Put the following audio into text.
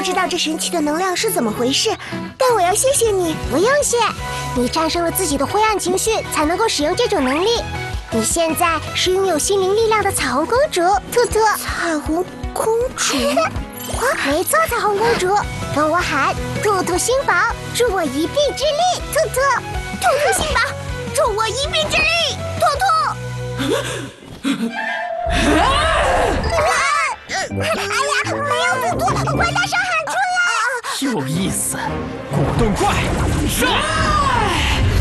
知道这神奇的能量是怎么回事，但我要谢谢你。 不用谢，你战胜了自己的灰暗情绪，才能够使用这种能力。你现在是拥有心灵力量的彩虹公主，兔兔。 彩虹公主？ 没错，彩虹公主，跟我喊兔兔心宝，助我一臂之力，兔兔。 兔兔心宝，助我一臂之力，兔兔。 哎呀，没有兔兔，快大声喊出来！ 有意思，果冻怪上！